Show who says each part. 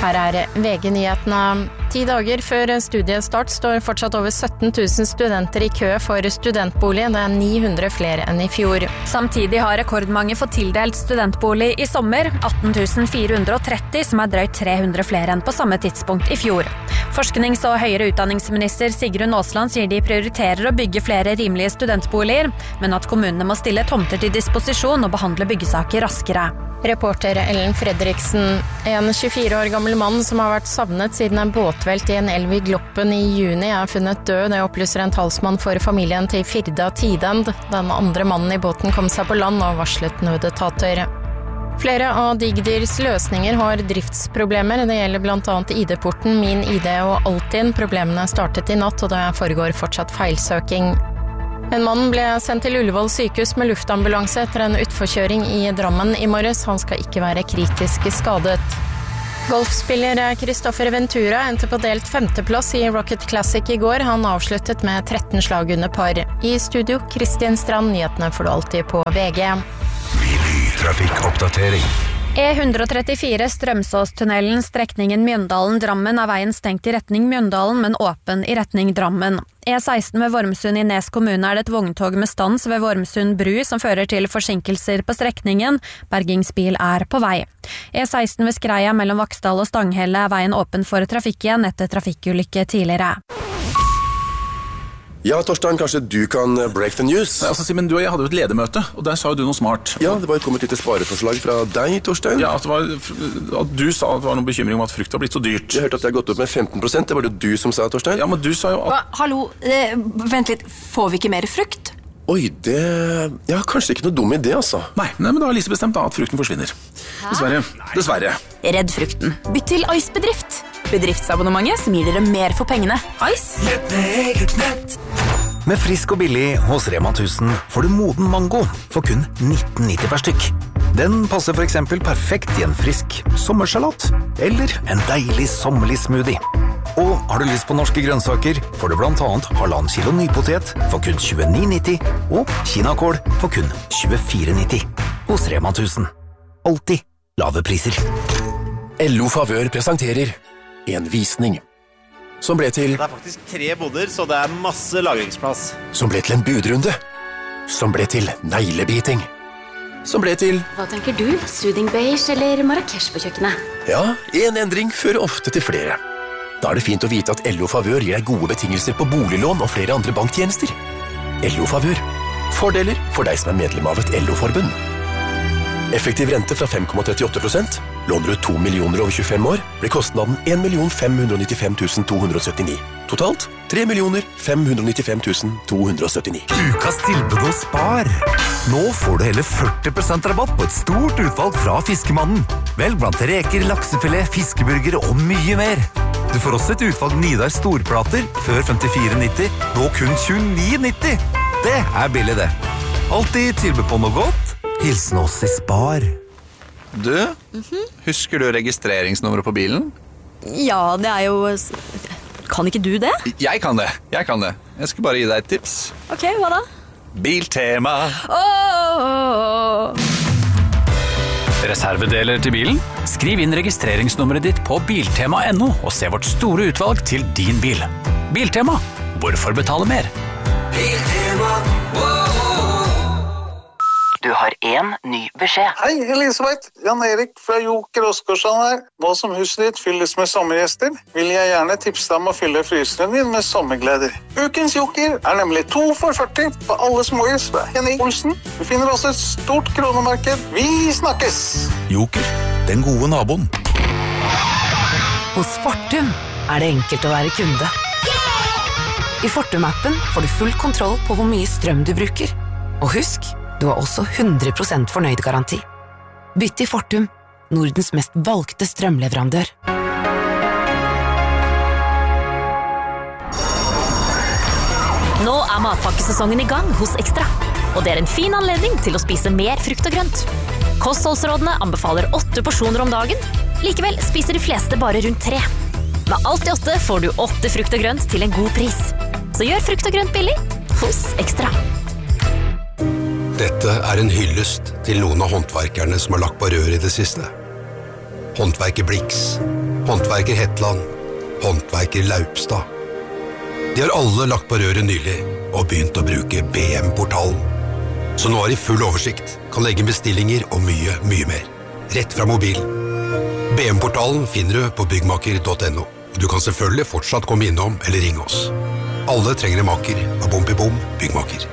Speaker 1: Her VG-nyhetene. 10 dager før studiestart står fortsatt over 17 000 studenter I kø for studentbolig. Det 900 flere enn I fjor.
Speaker 2: Samtidig har rekordmange fått tildelt studentbolig I sommer. 18 430, som drøyt 300 flere enn på samme tidspunkt I fjor. Forsknings- og høyere utdanningsminister Sigrun Aasland sier de prioriterer å bygge flere rimelige studentboliger, men at kommunene må stille tomter til disposisjon og behandle byggesaker raskere.
Speaker 1: Reporter Ellen Fredriksen. En 24 år gammel mann som har vært savnet siden en båtvelt I en elv I Gloppen I juni funnet død. Det opplyser en talsmann for familien til Firda Tidend. Den andre mannen I båten kom seg på land og varslet nødetater. Flere av Digdirs løsninger har driftsproblemer. Det gjelder blant annet ID-porten, Min ID og Altinn. Problemene startet I natt, og det foregår fortsatt feilsøking. En mann ble sendt til Ullevål sykehus med luftambulanse etter en utforkjøring I Drammen I morges. Han skal ikke være kritisk skadet. Golfspiller Kristoffer Ventura endte på delt 5. plass I Rocket Classic I går. Han avsluttet med 13 slag under par. I studio, Kristin Strand, nyhetene får du alltid på VG.
Speaker 3: Trafikkoppdatering.
Speaker 2: E134 Strømsåstunnelen, strekningen Mjøndalen-Drammen veien stengt I retning Mjøndalen, men åpen I retning Drammen. E16 ved Vormsund I Nes kommune det et vogntog med stans ved Vormsund bru som fører til forsinkelser på strekningen. Bergingsbil på vei. E16 ved Skreia mellom Vaksdal og Stanghelle veien åpen for trafikk igjen etter trafikkulykke tidligere.
Speaker 4: Ja, Torstein, kanskje du kan break the news?
Speaker 5: Nei, altså, Simen, du og jeg hadde jo et ledermøte, og der sa jo du noe smart.
Speaker 4: Ja, det var kommet litt spareforslag fra deg, Torstein.
Speaker 5: Ja, at du sa at det var noen bekymring om at frukt var blitt så dyrt.
Speaker 4: Jeg hørte at det har gått opp med 15%, det var det du som sa, Torstein.
Speaker 5: Ja, men du sa jo at...
Speaker 6: Hallo, vent litt, får vi ikke mer frukt?
Speaker 4: Oi, det... Ja, kanskje ikke noe dum idé, altså.
Speaker 5: Nei, men da har Lise bestemt da at frukten forsvinner. Dessverre.
Speaker 6: Redd frukten. Bytt til Ice-bedrift. Bedriftsabonnementet som gir dere mer for pengene. Ice.
Speaker 3: Nett med eget nett. Med frisk og billig hos Rema 1000 får du moden mango for kun 19,90 per stykk. Den passer for eksempel perfekt I en frisk sommersalat eller en deilig sommerlig smoothie. Og har du lyst på norske grønnsaker, får du blant annet 1,5 kilo nypotet for kun 29,90 og kinakål for kun 24,90 hos Rema 1000. Alltid lave priser.
Speaker 4: LO Favør presenterer en visning som ble til...
Speaker 7: Det faktisk 3 boder, så det masse lagringsplass.
Speaker 4: Som ble til en budrunde. Som ble til neglebiting. Som ble til...
Speaker 6: Hva tenker du? Soothing beige eller Marrakesh på kjøkkenet?
Speaker 4: Ja, en endring fører ofte til flere. Da det fint å vite at LO Favør gir deg gode betingelser på boliglån og flere andre banktjenester. LO Favør. Fordeler for deg som medlem av et LO-forbund. Effektiv rente fra 5,38%. Låner du 2 millioner over 25 år, blir kostnaden 1.595.279. Totalt 3.595.279.
Speaker 3: Ukas tilbud hos Spar. Nå får du hele 40% rabatt på et stort utvalg fra Fiskemannen. Velg blant reker, laksefilet, fiskeburger og mye mer. Du får også et utvalg Nidar storplater, før 54,90, nå kun 29,90. Det billig det. Alltid tilbud på noe godt. Hilsen oss I Spar.
Speaker 8: Du, husker du registreringsnummeret på bilen?
Speaker 6: Ja, det jo... Kan ikke du det?
Speaker 8: Jeg kan det. Jeg skal bare gi deg et tips.
Speaker 6: Ok, hva da?
Speaker 8: Biltema.
Speaker 9: Reservedeler til bilen? Skriv inn registreringsnummeret ditt på biltema.no og se vårt store utvalg til din bil. Biltema. Hvorfor betale mer?
Speaker 3: Biltema.
Speaker 10: Du har en ny beskjed.
Speaker 11: Hei, Elisabeth. Jan Erik fra Joker Oskarsson her. Nå som huset ditt fylles med sommergjester, vil jeg gjerne tipse deg om å fylle fryseren din med sommergleder. Ukens Joker nemlig 2 for 40 på alle småhus fra Henning Olsen. Du finner også et stort kronemarked. Vi snakkes!
Speaker 3: Joker, den gode naboen.
Speaker 12: Hos Fortum det enkelt å være kunde. I Fortum-appen får du full kontroll på hvor mye strøm du bruker. Og husk, du har også 100% fornøyd-garanti. Bytt til Fortum, Nordens mest valgte strømleverandør.
Speaker 13: Nå matpakkesesongen I gang hos Extra, og det en fin anledning til å spise mer frukt og grønt. Kostholdsrådene anbefaler 8 porsjoner om dagen, likevel spiser de fleste bare rundt 3. Med alt I 8 får du 8 frukt og grønt til en god pris. Så gjør frukt og grønt billig hos Extra.
Speaker 14: Dette en hyllest til noen av håndverkerne som har lagt på rør I det siste. Håndverker Blix. håndverker Hetland, håndverker Laupstad. De har alle lagt på røret nylig og begynt å bruke BM-portalen. Så nå har de full oversikt, kan legge bestillinger og mye, mye mer. Rett fra mobilen. BM-portalen finner du på byggmaker.no. Du kan selvfølgelig fortsatt komme innom eller ringe oss. Alle trenger en maker av Bom i Bom Byggmaker.